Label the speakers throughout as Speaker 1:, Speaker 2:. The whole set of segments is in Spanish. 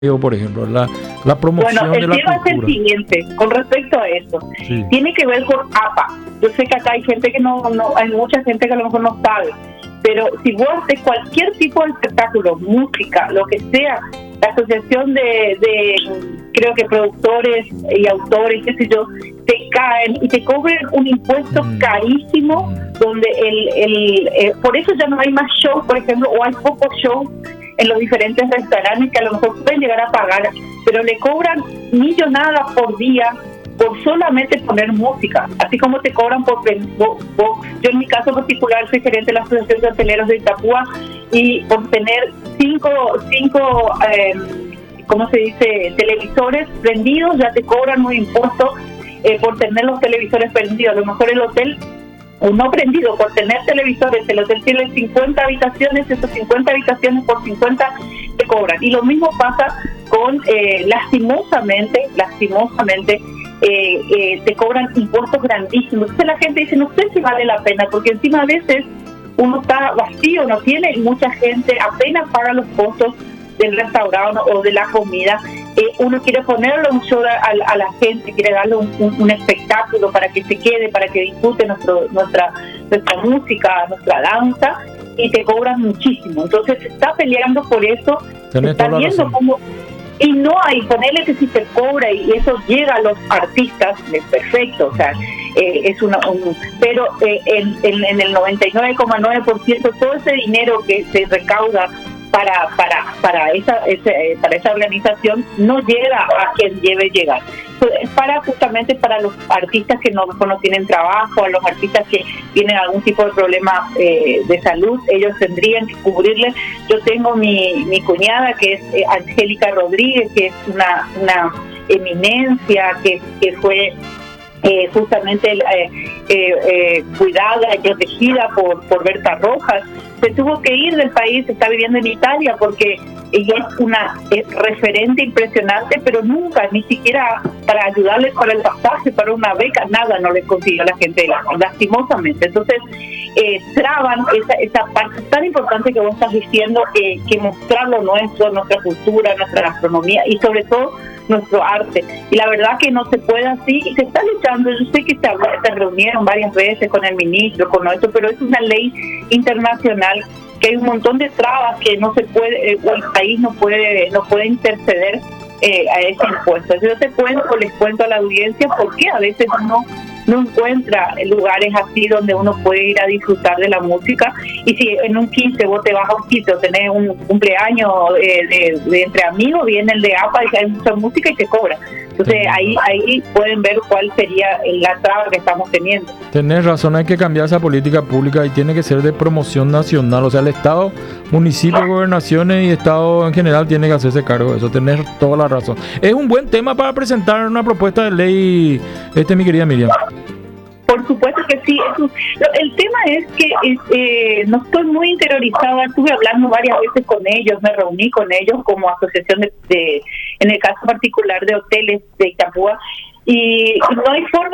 Speaker 1: por ejemplo, la
Speaker 2: Bueno,
Speaker 1: promoción de
Speaker 2: el
Speaker 1: la
Speaker 2: tema es el
Speaker 1: cultura.
Speaker 2: siguiente, con respecto a eso.
Speaker 1: Sí.
Speaker 2: Tiene que ver con APA. Yo sé que acá hay gente que no, hay mucha gente que a lo mejor no sabe, pero si vos haces cualquier tipo de espectáculo, música, lo que sea, la asociación de creo que productores y autores, qué sé yo, te caen y te cobran un impuesto carísimo, donde por eso ya no hay más shows, por ejemplo, o hay pocos shows en los diferentes restaurantes que a lo mejor pueden llegar a pagar, pero le cobran millonadas por día por solamente poner música, así como te cobran por yo en mi caso particular soy gerente de la Asociación de Hoteleros de Itapúa, y por tener cinco ¿cómo se dice? Televisores prendidos ya te cobran un impuesto por tener los televisores prendidos. A lo mejor el hotel o no prendido, por tener televisores, el hotel tiene 50 habitaciones, esas 50 habitaciones por 50 te cobran. Y lo mismo pasa con, lastimosamente, te cobran impuestos grandísimos. Entonces la gente dice, no sé si vale la pena, porque encima a veces uno está vacío, no tiene, mucha gente apenas paga los costos del restaurante o de la comida. Uno quiere ponerle un show a la gente, quiere darle un espectáculo para que se quede, para que disfrute nuestra música, nuestra danza, y te cobran muchísimo. Entonces se está peleando por eso, se está viendo cómo, y no hay, ponerle que si se cobra y eso llega a los artistas, es perfecto, o sea, es pero en el 99,9% todo ese dinero que se recauda para esa organización no llega a quien debe llegar. Es justamente para los artistas que no tienen trabajo, a los artistas que tienen algún tipo de problema de salud, ellos tendrían que cubrirles. Yo tengo mi cuñada que es Angélica Rodríguez, que es una eminencia, que fue justamente cuidada y protegida por Berta Rojas. Se tuvo que ir del país, está viviendo en Italia porque ella es una referente impresionante, pero nunca, ni siquiera para ayudarles para el pasaje, para una beca, nada no les consiguió la gente, lastimosamente. Entonces, traban esa parte tan importante que vos estás diciendo, que mostrar lo nuestro, nuestra cultura, nuestra gastronomía y sobre todo nuestro arte. Y la verdad que no se puede así, y se está luchando. Yo sé que se reunieron varias veces con el ministro, con esto, pero es una ley internacional que hay un montón de trabas que no se puede, o el país no puede interceder a ese impuesto. Yo les cuento a la audiencia porque a veces uno no encuentra lugares así donde uno puede ir a disfrutar de la música, y si en un 15 vos te vas a un sitio, tenés un cumpleaños de entre amigos, viene el de APA y hay mucha música y te cobra. Entonces ahí pueden ver cuál sería la traba que estamos teniendo.
Speaker 1: Tenés razón, hay que cambiar esa política pública y tiene que ser de promoción nacional. O sea, el Estado, municipio, gobernaciones y Estado en general tiene que hacerse cargo de eso. Tenés toda la razón. Es un buen tema para presentar una propuesta de ley, mi querida Miriam.
Speaker 2: Por supuesto que sí. El tema es que no estoy muy interiorizada. Estuve hablando varias veces con ellos, me reuní con ellos como asociación en el caso particular de hoteles de Itapúa, y no hay forma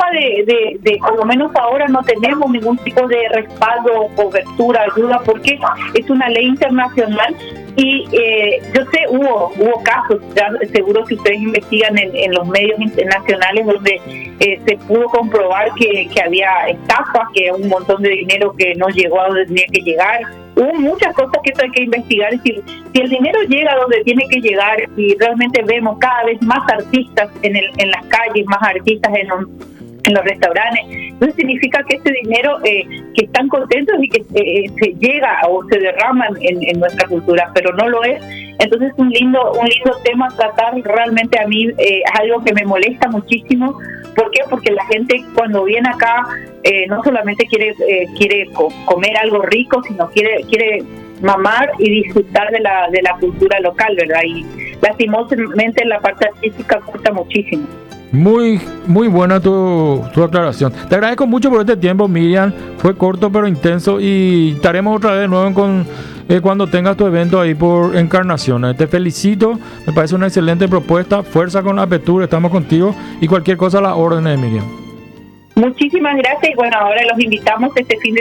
Speaker 2: de por lo menos ahora no tenemos ningún tipo de respaldo, cobertura, ayuda, porque es una ley internacional. Y yo sé, hubo casos, ya seguro que ustedes investigan en los medios internacionales, donde se pudo comprobar que había estafas, que un montón de dinero que no llegó a donde tenía que llegar. Hubo muchas cosas que hay que investigar. Es decir, si el dinero llega a donde tiene que llegar, y realmente vemos cada vez más artistas en las calles, más artistas en los restaurantes, entonces significa que ese dinero que están contentos y que se llega o se derrama en nuestra cultura, pero no lo es. Entonces un lindo tema a tratar. Realmente a mí es algo que me molesta muchísimo. ¿Por qué? Porque la gente cuando viene acá no solamente quiere comer algo rico, sino quiere mamar y disfrutar de la cultura local, ¿verdad? Y lastimosamente la parte artística cuesta muchísimo.
Speaker 1: Muy, muy buena tu aclaración. Te agradezco mucho por este tiempo, Miriam. Fue corto pero intenso, y estaremos otra vez de nuevo cuando tengas tu evento ahí por Encarnación. Te felicito, me parece una excelente propuesta. Fuerza con la apertura, estamos contigo, y cualquier cosa a las órdenes, Miriam.
Speaker 2: Muchísimas gracias, y bueno, ahora los invitamos este fin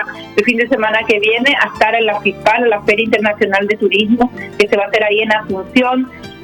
Speaker 2: de semana que viene a estar en la FIPAL, la Feria Internacional de Turismo, que se va a hacer ahí en Asunción.